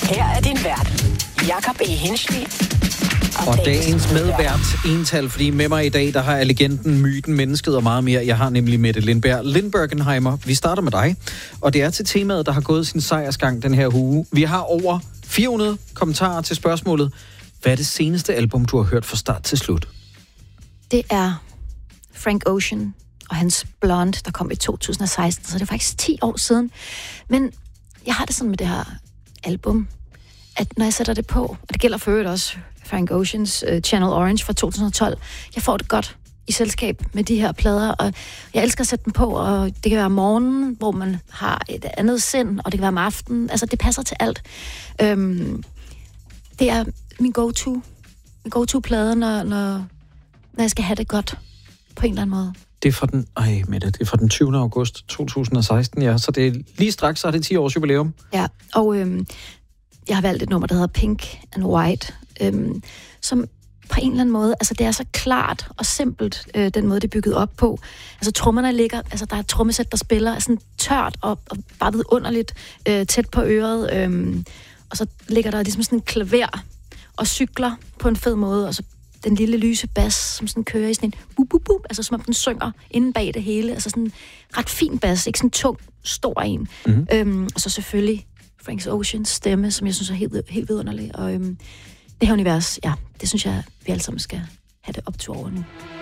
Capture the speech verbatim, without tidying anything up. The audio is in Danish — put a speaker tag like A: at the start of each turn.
A: Her er din vært, Jakob E. Hinsley.
B: Og dagens medvært ental, fordi med mig i dag, der har jeg legenden, myten, mennesket og meget mere. Jeg har nemlig Mette Lindberg. Lindbergenheimer, vi starter med dig. Og det er til temaet, der har gået sin sejrsgang den her uge. Vi har over fire hundrede kommentarer til spørgsmålet. Hvad er det seneste album, du har hørt fra start til slut?
C: Det er Frank Ocean og hans Blonde, der kom i to tusind og seksten, så det er faktisk ti år siden. Men jeg har det sådan med det her album, at når jeg sætter det på, og det gælder for øvrigt også Frank Oceans uh, Channel Orange fra to tusind og tolv, jeg får det godt i selskab med de her plader, og jeg elsker at sætte dem på, og det kan være om morgenen, hvor man har et andet sind, og det kan være om aftenen, altså det passer til alt. Øhm, det er min go-to, min go-to-plade, når, når, når jeg skal have det godt, på en eller anden måde.
B: Det er fra den, ej, Mette, det er fra den tyvende august to tusind og seksten, ja, så det er lige straks, så er det ti års jubilæum.
C: Ja, og øhm, jeg har valgt et nummer, der hedder Pink and White, øhm, som på en eller anden måde, altså det er så klart og simpelt, øh, den måde, det er bygget op på. Altså trommerne ligger, altså der er et trommesæt, der spiller sådan tørt og, og bare vidunderligt øh, tæt på øret, øhm, og så ligger der ligesom sådan en klaver og cykler på en fed måde, og så den lille lyse bas, som sådan kører i sådan en bup, bup, bup, altså som om den synger inden bag det hele, altså sådan en ret fin bas, ikke sådan en tung, stor en. Mm-hmm. Øhm, og så selvfølgelig Frank Oceans stemme, som jeg synes er helt, helt vidunderlig, og øhm, det her univers, ja, det synes jeg, vi alle sammen skal have det optur over nu.